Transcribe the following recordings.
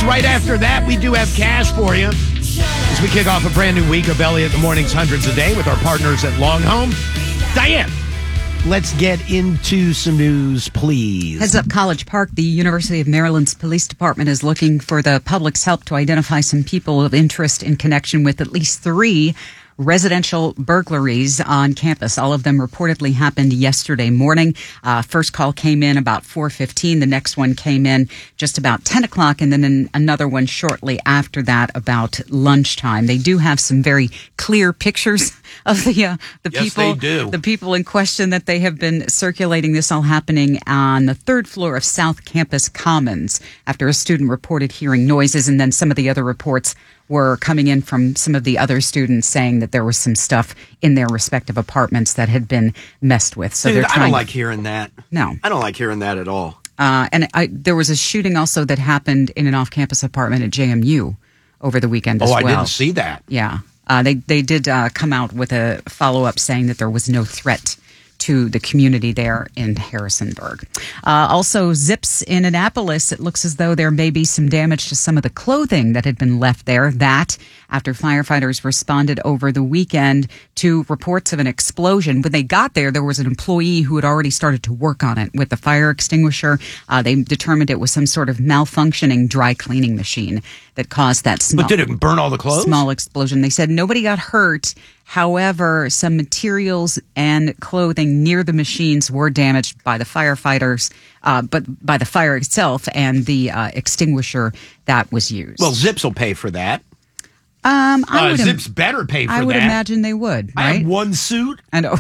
Right after that, we do have cash for you as we kick off a brand new week of Elliott in the Mornings Hundreds a Day with our partners at Long Home. Diane, let's get into some news, please. Heads up College Park, the University of Maryland's police department is looking for the public's help to identify some people of interest in connection with at least 3 residential burglaries on campus. All of them reportedly happened yesterday morning. First call came in about 4:15. The next one came in just about 10 o'clock, and then another one shortly after that about lunchtime. They do have some very clear pictures of the yes, people. They do. The people in question that they have been circulating. This all happening on the 3rd floor of South Campus Commons after a student reported hearing noises, and then some of the other reports were coming in from some of the other students saying that there was some stuff in their respective apartments that had been messed with. So Dude, they're trying. I don't like hearing that. No. I don't like hearing that at all. There was a shooting also that happened in an off-campus apartment at JMU over the weekend as well. Oh, I didn't see that. Yeah. They did come out with a follow-up saying that there was no threat to the community there in Harrisonburg. Also, Zips in Annapolis, it looks as though there may be some damage to some of the clothing that had been left there. That after firefighters responded over the weekend to reports of an explosion. When they got there, there was an employee who had already started to work on it with the fire extinguisher. They determined it was some sort of malfunctioning dry cleaning machine that caused that small. But did it burn all the clothes? Small explosion. They said nobody got hurt. However, some materials and clothing near the machines were damaged by the firefighters, but by the fire itself and the extinguisher that was used. Well, Zips will pay for that. Zips better pay for that. I would imagine they would, right? I have one suit. I know.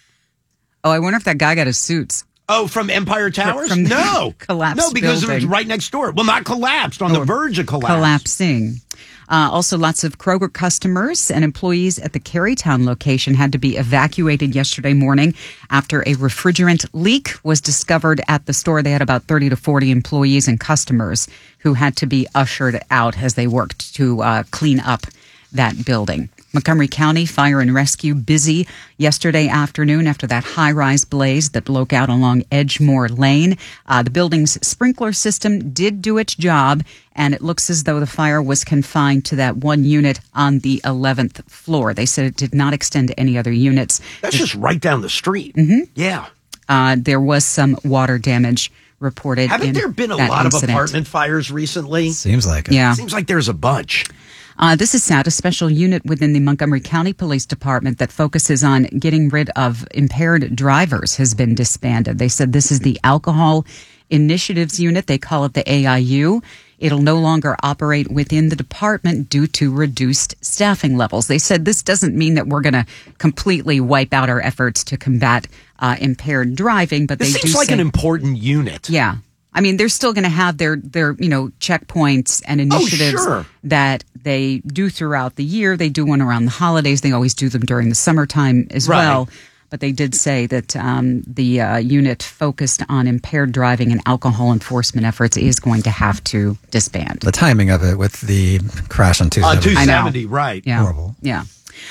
Oh, I wonder if that guy got his suits. Oh, from Empire Towers? From the no. collapsed No, because it was building. right next door. Well, not collapsed, on the verge of collapse. Collapsing. Also, lots of Kroger customers and employees at the Carytown location had to be evacuated yesterday morning after a refrigerant leak was discovered at the store. They had about 30 to 40 employees and customers who had to be ushered out as they worked to clean up that building. Montgomery County Fire and Rescue busy yesterday afternoon after that high-rise blaze that broke out along Edgemore Lane. The building's sprinkler system did do its job, and it looks as though the fire was confined to that one unit on the 11th floor. They said it did not extend to any other units. That's just right down the street. Mm-hmm. Yeah. There was some water damage reported. Haven't there been a lot incident. of apartment fires recently? Seems like it. Yeah. Seems like there's a bunch. This is sad. A special unit within the Montgomery County Police Department that focuses on getting rid of impaired drivers has been disbanded. They said this is the Alcohol Initiatives Unit. They call it the AIU. It'll no longer operate within the department due to reduced staffing levels. They said this doesn't mean that we're going to completely wipe out our efforts to combat impaired driving, but This they seems do like say, an important unit. Yeah. I mean, they're still going to have their checkpoints and initiatives that they do throughout the year. They do one around the holidays. They always do them during the summertime as well. But they did say that the unit focused on impaired driving and alcohol enforcement efforts is going to have to disband. The timing of it with the crash on 270. 270, right. Yeah. Horrible. Yeah.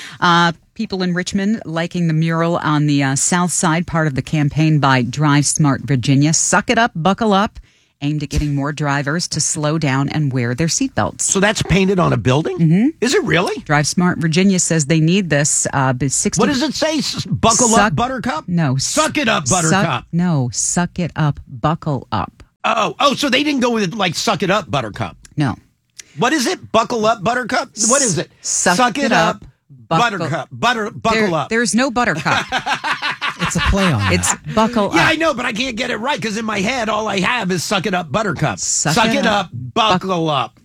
People in Richmond liking the mural on the south side, part of the campaign by Drive Smart Virginia. Suck it up, buckle up, aimed at getting more drivers to slow down and wear their seatbelts. So that's painted on a building? Mm-hmm. Is it really? Drive Smart Virginia says they need this. What does it say? Buckle up, Buttercup? No. Suck it up, Buttercup. Suck it up, buckle up. Oh, so they didn't go with like suck it up, Buttercup. No. What is it? Buckle up, Buttercup? What is it? Suck it up. Buttercup. Buckle up. There's no Buttercup. It's a play on that. It's buckle up. Yeah, I know, but I can't get it right because in my head, all I have is suck it up, Buttercup. Suck it up, buckle up.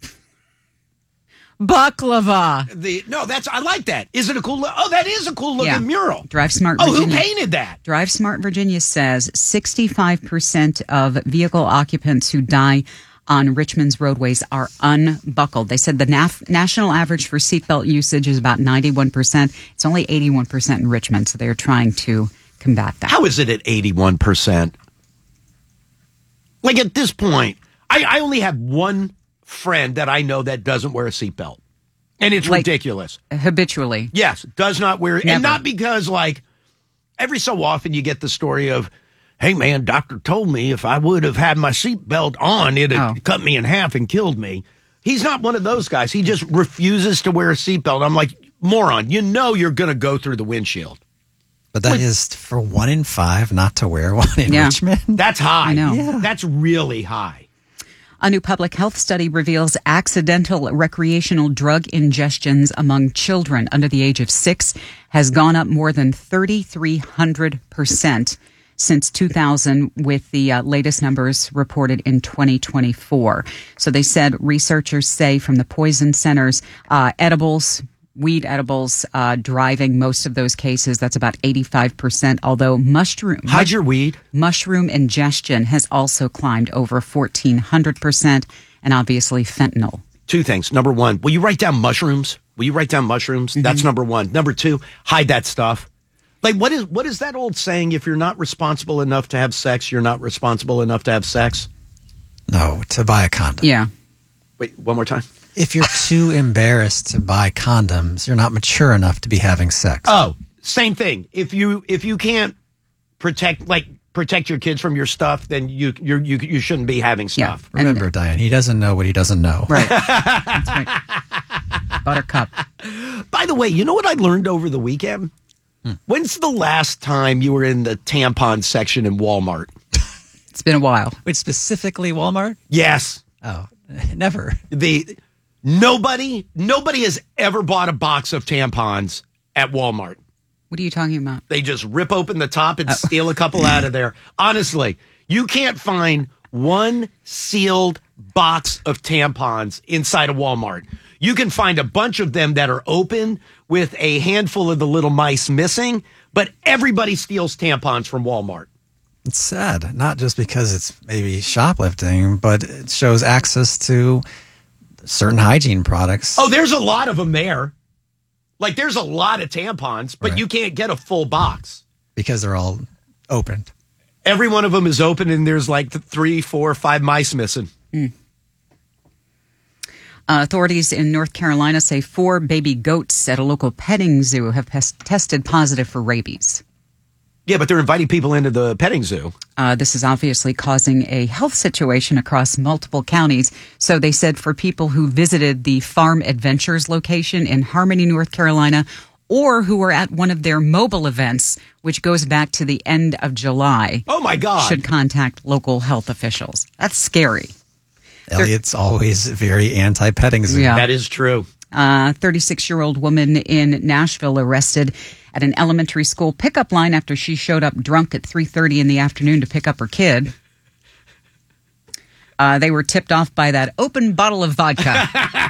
Baklava. I like that. Is it a cool? That is a cool looking mural. Drive Smart Virginia. Virginia. Who painted that? Drive Smart Virginia says 65% of vehicle occupants who die on Richmond's roadways are unbuckled. They said the national average for seatbelt usage is about 91%. It's only 81% in Richmond, so they're trying to combat that. How is it at 81%? Like at this point, I only have one friend that I know that doesn't wear a seatbelt. And it's ridiculous. Habitually. Yes, does not wear it. Never. And not because, like, every so often you get the story of, hey, man, doctor told me if I would have had my seatbelt on, it'd have cut me in half and killed me. He's not one of those guys. He just refuses to wear a seatbelt. I'm like, moron, you know you're going to go through the windshield. But that is for 1 in 5 not to wear one in Richmond. That's high. I know. Yeah. That's really high. A new public health study reveals accidental recreational drug ingestions among children under the age of 6 has gone up more than 3,300% since 2000, with the latest numbers reported in 2024. So they said, researchers say from the poison centers, weed edibles driving most of those cases. That's about 85%, although Hide your weed. mushroom ingestion has also climbed over 1,400%, and obviously fentanyl. Two things. Number one, will you write down mushrooms? That's number one. Number two, hide that stuff. Like, what is that old saying? If you're not responsible enough to have sex, you're not responsible enough to have sex? No, to buy a condom. Yeah. Wait, one more time. If you're too embarrassed to buy condoms, you're not mature enough to be having sex. Oh, same thing. If you can't protect your kids from your stuff, then you shouldn't be having stuff. Yeah. Remember, Diane, he doesn't know what he doesn't know. Right. That's right. Buttercup. By the way, you know what I learned over the weekend? When's the last time you were in the tampon section in Walmart? It's been a while. Wait, specifically Walmart? Yes. Oh, never. Nobody has ever bought a box of tampons at Walmart. What are you talking about? They just rip open the top and steal a couple out of there. Honestly, you can't find one sealed box of tampons inside of Walmart. You can find a bunch of them that are open with a handful of the little mice missing, but everybody steals tampons from Walmart. It's sad, not just because it's maybe shoplifting, but it shows access to certain hygiene products. Oh, there's a lot of them there. Like, there's a lot of tampons, but you can't get a full box. Because they're all opened. Every one of them is open, and there's like 3, 4, 5 mice missing. Authorities in North Carolina say 4 baby goats at a local petting zoo have tested positive for rabies. Yeah, but they're inviting people into the petting zoo. This is obviously causing a health situation across multiple counties. So they said for people who visited the Farm Adventures location in Harmony, North Carolina, or who were at one of their mobile events, which goes back to the end of July. Oh, my God. Should contact local health officials. That's scary. Elliot's always very anti-petting zoo. Yeah. That is true. 36-year-old woman in Nashville arrested at an elementary school pickup line after she showed up drunk at 3:30 in the afternoon to pick up her kid. They were tipped off by that open bottle of vodka.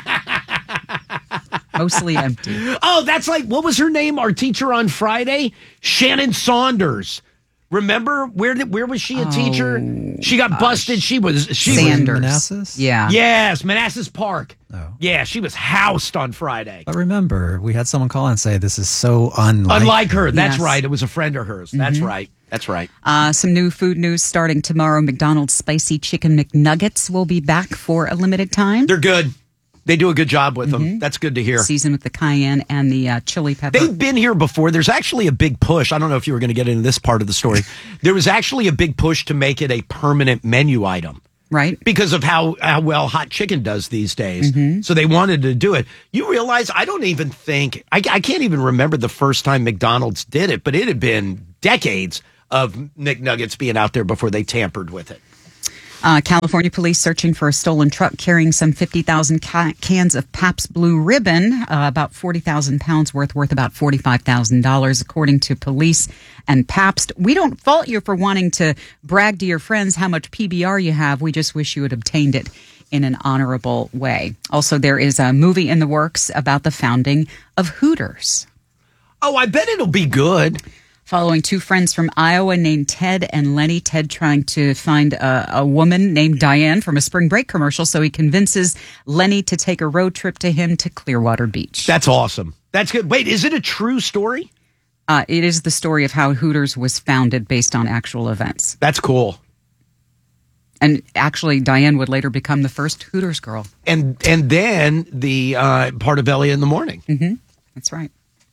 Mostly empty. Oh, that's like, what was her name? Our teacher on Friday? Shannon Saunders. Remember where was she a teacher? She got busted. She was Sanders. Manassas? Yeah. Yes, Manassas Park. Oh. Yeah, she was housed on Friday. But remember, we had someone call and say this is so unlike her. That's Yes. right. It was a friend of hers. That's right. That's right. Some new food news starting tomorrow. McDonald's Spicy Chicken McNuggets will be back for a limited time. They're good. They do a good job with them. That's good to hear. Seasoned with the cayenne and the chili pepper. They've been here before. There's actually a big push. I don't know if you were going to get into this part of the story. There was actually a big push to make it a permanent menu item. Right. Because of how well hot chicken does these days. So they wanted to do it. You realize, I don't even think, I can't even remember the first time McDonald's did it, but it had been decades of McNuggets being out there before they tampered with it. California police searching for a stolen truck carrying some 50,000 cans of Pabst Blue Ribbon, about 40,000 pounds worth about $45,000, according to police and Pabst. We don't fault you for wanting to brag to your friends how much PBR you have. We just wish you had obtained it in an honorable way. Also, there is a movie in the works about the founding of Hooters. Oh, I bet it'll be good. Following 2 friends from Iowa named Ted and Lenny. Ted trying to find a woman named Diane from a spring break commercial, so he convinces Lenny to take a road trip to him to Clearwater Beach. That's awesome. That's good. Wait, is it a true story? It is the story of how Hooters was founded based on actual events. That's cool. And actually, Diane would later become the first Hooters girl. And then the part of Elliot in the Morning. That's right.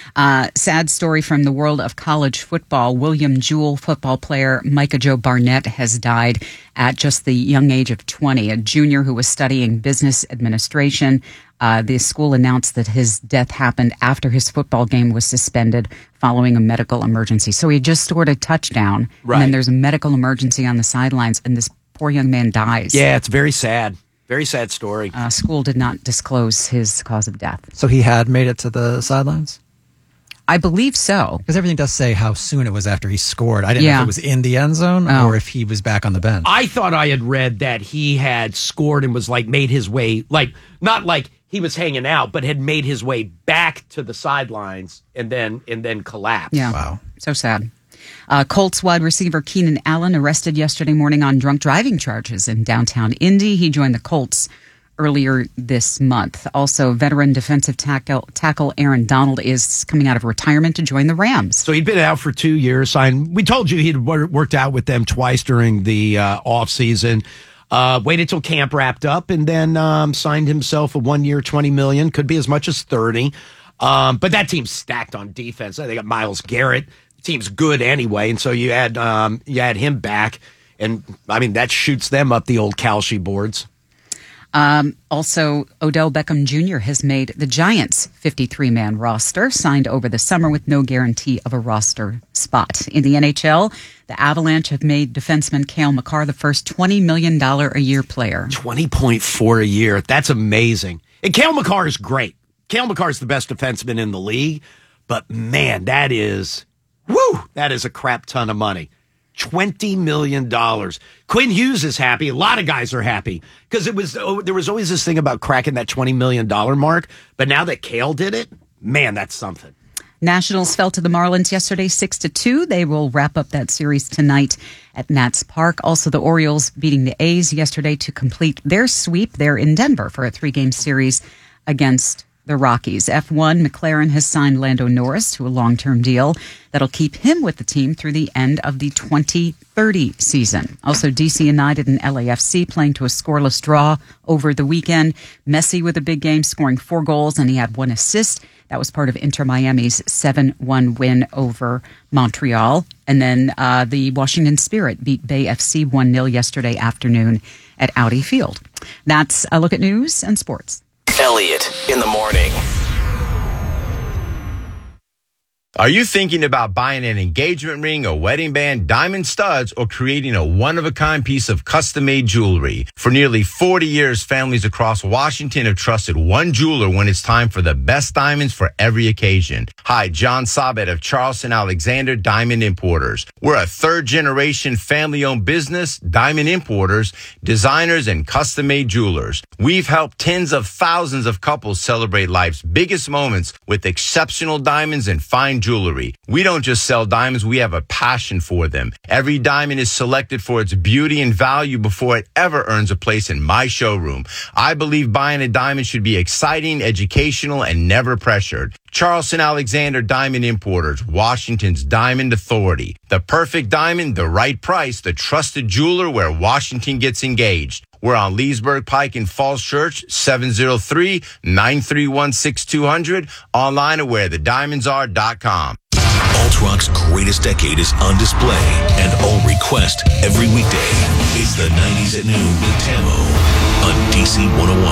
Sad story from the world of college football. William Jewell football player Micah Joe Barnett has died at just the young age of 20, a junior who was studying business administration. The school announced that his death happened after his football game was suspended following a medical emergency. So he just scored a touchdown, right, and then there's a medical emergency on the sidelines, and this poor young man dies. Yeah, it's very sad. Very sad story. School did not disclose his cause of death. So he had made it to the sidelines? I believe so. Because everything does say how soon it was after he scored. I didn't know if it was in the end zone or if he was back on the bench. I thought I had read that he had scored and was made his way, not like he was hanging out, but had made his way back to the sidelines and then collapsed. Yeah. Wow. So sad. Colts wide receiver Keenan Allen arrested yesterday morning on drunk driving charges in downtown Indy. He joined the Colts earlier this month. Also, veteran defensive tackle Aaron Donald is coming out of retirement to join the Rams. So he'd been out for 2 years. We told you he'd worked out with them twice during the offseason. Waited till camp wrapped up and then signed himself a 1 year, $20 million. Could be as much as 30. But that team's stacked on defense. They got Myles Garrett. The team's good anyway, and so you add him back, and I mean that shoots them up the old Kalshi boards. Also, Odell Beckham Jr. has made the Giants' 53-man roster, signed over the summer with no guarantee of a roster spot. In the NHL, the Avalanche have made defenseman Cale Makar the first $20 million a year player. 20.4 a year. That's amazing. And Cale Makar is great. Cale Makar is the best defenseman in the league, but man, that is a crap ton of money. $20 million. Quinn Hughes is happy. A lot of guys are happy because there was always this thing about cracking that $20 million mark. But now that Cale did it, man, that's something. Nationals fell to the Marlins yesterday 6-2. They will wrap up that series tonight at Nats Park. Also, the Orioles beating the A's yesterday to complete their sweep. They're in Denver for a 3-game series against the Rockies. F1, McLaren has signed Lando Norris to a long-term deal that'll keep him with the team through the end of the 2030 season. Also, DC United and LAFC playing to a scoreless draw over the weekend. Messi with a big game, scoring 4 goals, and he had 1 assist. That was part of Inter Miami's 7-1 win over Montreal. And then the Washington Spirit beat Bay FC 1-0 yesterday afternoon at Audi Field. That's a look at news and sports. Elliot in the morning. Are you thinking about buying an engagement ring, a wedding band, diamond studs, or creating a one-of-a-kind piece of custom-made jewelry? For nearly 40 years, families across Washington have trusted one jeweler when it's time for the best diamonds for every occasion. Hi, John Sabet of Charleston Alexander Diamond Importers. We're a third-generation family-owned business, diamond importers, designers, and custom-made jewelers. We've helped tens of thousands of couples celebrate life's biggest moments with exceptional diamonds and fine jewelry. We don't just sell diamonds, we have a passion for them. Every diamond is selected for its beauty and value before it ever earns a place in my showroom. I believe buying a diamond should be exciting, educational, and never pressured. Charleston Alexander Diamond Importers, Washington's Diamond Authority. The perfect diamond, the right price, the trusted jeweler where Washington gets engaged. We're on Leesburg Pike in Falls Church, 703-931-6200, online at wherethediamondsare.com. Alt Rock's greatest decade is on display and on request every weekday. It's the 90s at noon with Tamo on DC 101.